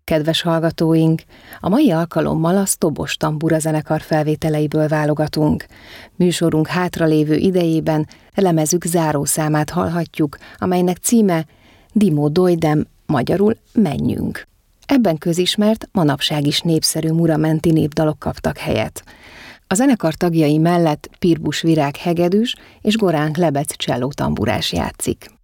kedves hallgatóink! A mai alkalommal a Sztobos Tambura zenekar felvételeiből válogatunk. Műsorunk hátralévő idejében lemezük zárószámát hallhatjuk, amelynek címe Dimo dojdem, magyarul Menjünk. Ebben közismert, manapság is népszerű muramenti népdalok kaptak helyet. A zenekar tagjai mellett Pirbus Virág hegedűs és Goránk Lebec csellótamburás játszik.